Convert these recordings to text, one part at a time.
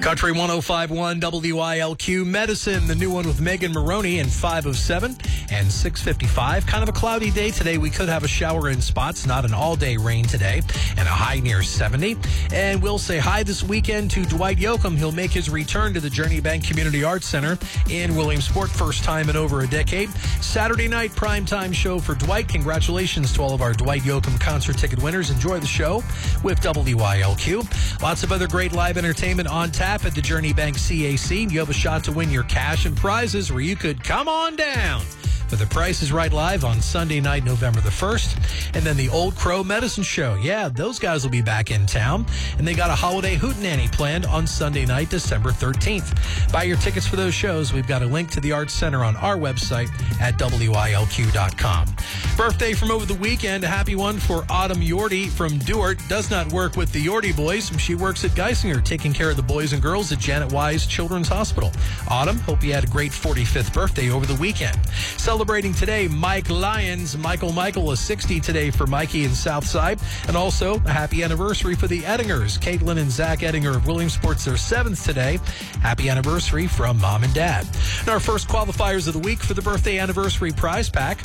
Country 105.1 WILQ Medicine, the new one with Megan Maroney in 507 and 655. Kind of a cloudy day today. We could have a shower in spots, not an all-day rain today, and a high near 70. And we'll say hi this weekend to Dwight Yoakam. He'll make his return to the Journey Bank Community Arts Center in Williamsport, first time in over a decade. Saturday night primetime show for Dwight. Congratulations to all of our Dwight Yoakam concert ticket winners. Enjoy the show with WILQ. Lots of other great live entertainment on tap at the Journey Bank CAC. You have a shot to win your cash and prizes where you could come on down for the Price is Right Live on Sunday night, November the 1st. And then the Old Crow Medicine Show. Yeah, those guys will be back in town. And they got a holiday hootenanny planned on Sunday night, December 13th. Buy your tickets for those shows. We've got a link to the Arts Center on our website at WILQ.com. Birthday from over the weekend. A happy one for Autumn Yorty from Duart. Does not work with the Yorty boys. She works at Geisinger, taking care of the boys and girls at Janet Wise Children's Hospital. Autumn, hope you had a great 45th birthday over the weekend. Celebrating today, Mike Lyons. Michael is 60 today for Mikey in Southside. And also a happy anniversary for the Ettingers. Caitlin and Zach Ettinger of Williamsport's their 7th today. Happy anniversary from Mom and Dad. And our first qualifiers of the week for the birthday anniversary prize pack.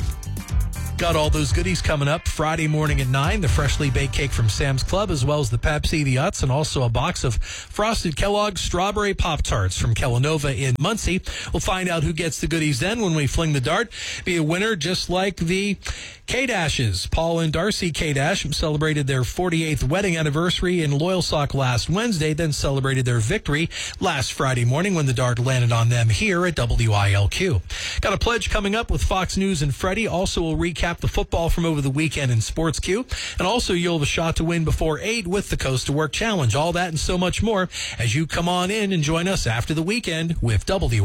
Got all those goodies coming up Friday morning at 9. The freshly baked cake from Sam's Club, as well as the Pepsi, the Utz, and also a box of frosted Kellogg's Strawberry Pop-Tarts from Kellanova in Muncie. We'll find out who gets the goodies then when we fling the dart. Be a winner just like the K-Dashes. Paul and Darcy K-Dash celebrated their 48th wedding anniversary in Loyalsock last Wednesday, then celebrated their victory last Friday morning when the dart landed on them here at WILQ. Got a pledge coming up with Fox News and Freddie. Also, we'll recap the football from over the weekend in Sports Q. And also, you'll have a shot to win before 8 with the Coast to Work Challenge. All that and so much more as you come on in and join us after the weekend with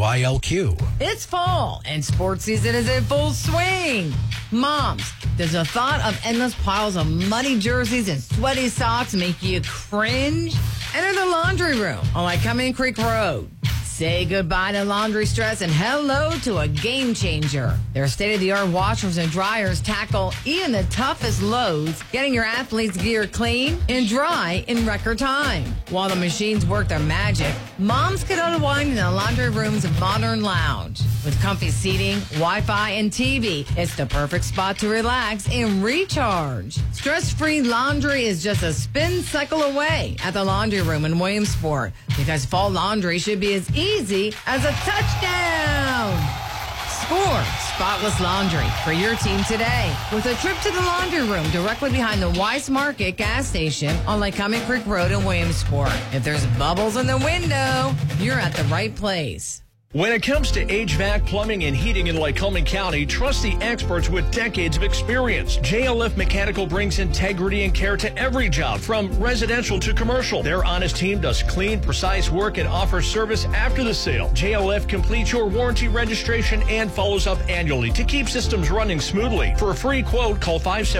WILQ. It's fall, and sports season is in full swing. Moms, does the thought of endless piles of muddy jerseys and sweaty socks make you cringe? Enter the laundry room on Lycoming Creek Road. Say goodbye to laundry stress and hello to a game changer. Their state-of-the-art washers and dryers tackle even the toughest loads, getting your athletes' gear clean and dry in record time. While the machines work their magic, moms can unwind in the laundry room's modern lounge. With comfy seating, Wi-Fi, and TV, it's the perfect spot to relax and recharge. Stress-free laundry is just a spin cycle away at the laundry room in Williamsport, because fall laundry should be as easy as a touchdown. Score spotless laundry for your team today with a trip to the laundry room directly behind the Weiss Market gas station on Lycoming Creek Road in Williamsport. If there's bubbles in the window, you're at the right place. When it comes to HVAC, plumbing, and heating in Lycoming County, trust the experts with decades of experience. JLF Mechanical brings integrity and care to every job, from residential to commercial. Their honest team does clean, precise work and offers service after the sale. JLF completes your warranty registration and follows up annually to keep systems running smoothly. For a free quote, call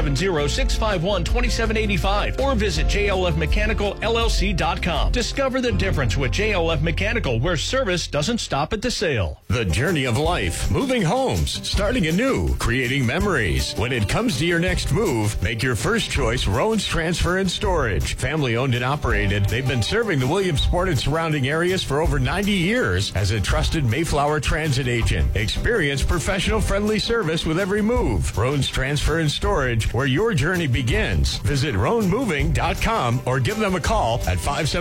570-651-2785 or visit jlfmechanicalllc.com. Discover the difference with JLF Mechanical, where service doesn't stop at the sale. The journey of life, moving homes, starting anew, creating memories. When it comes to your next move, make your first choice Roan's Transfer and Storage. Family owned and operated, they've been serving the Williamsport and surrounding areas for over 90 years as a trusted Mayflower transit agent. Experience professional friendly service with every move. Roan's Transfer and Storage, where your journey begins. Visit roanmoving.com or give them a call at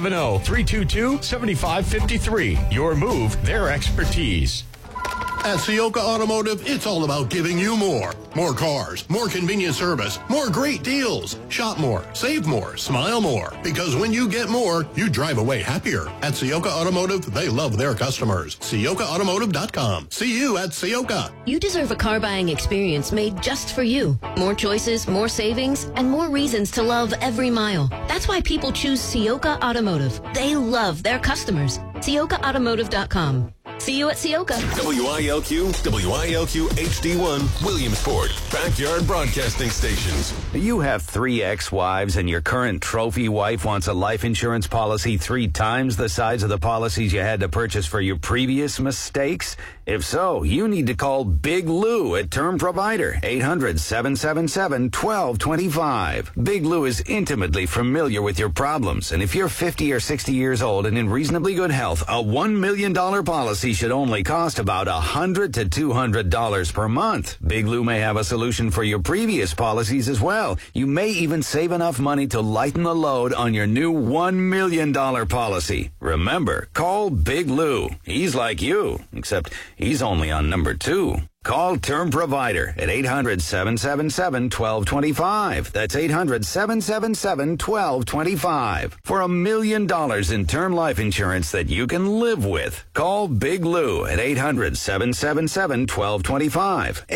570-322-7553. Your move, their expertise. At Ciocca Automotive, it's all about giving you more. More cars, more convenient service, more great deals. Shop more, save more, smile more. Because when you get more, you drive away happier. At Ciocca Automotive, they love their customers. CioccaAutomotive.com. See you at Ciocca. You deserve a car buying experience made just for you. More choices, more savings, and more reasons to love every mile. That's why people choose Ciocca Automotive. They love their customers. CioccaAutomotive.com. See you at Seoka. WILQ, WILQ HD1, Williamsport, Backyard Broadcasting Stations. You have 3 ex-wives and your current trophy wife wants a life insurance policy 3 times the size of the policies you had to purchase for your previous mistakes? If so, you need to call Big Lou at Term Provider, 800-777-1225. Big Lou is intimately familiar with your problems, and if you're 50 or 60 years old and in reasonably good health, a $1 million policy should only cost about $100 to $200 per month. Big Lou may have a solution for your previous policies as well. You may even save enough money to lighten the load on your new $1 million policy. Remember, call Big Lou. He's like you, except he's only on number 2. Call Term Provider at 800-777-1225. That's 800-777-1225 for $1 million in term life insurance that you can live with. Call Big Lou at 800-777-1225.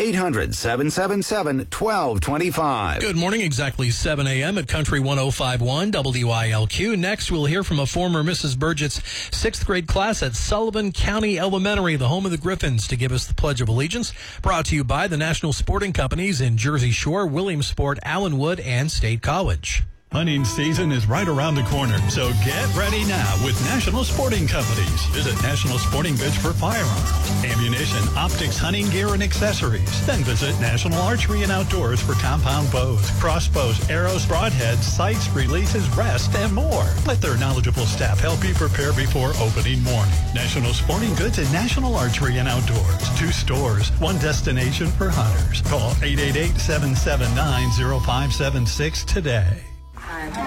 800-777-1225. Good morning, exactly 7 a.m. at Country 105.1 WILQ. Next, we'll hear from a former Mrs. Burgett's 6th grade class at Sullivan County Elementary, the home of the Griffins, to give us the Pledge of Allegiance. Brought to you by the National Sporting Companies in Jersey Shore, Williamsport, Allenwood, and State College. Hunting season is right around the corner, so get ready now with National Sporting Companies. Visit National Sporting Goods for firearms, ammunition, optics, hunting gear, and accessories. Then visit National Archery and Outdoors for compound bows, crossbows, arrows, broadheads, sights, releases, rest, and more. Let their knowledgeable staff help you prepare before opening morning. National Sporting Goods and National Archery and Outdoors. 2 stores, 1 destination for hunters. Call 888-779-0576 today.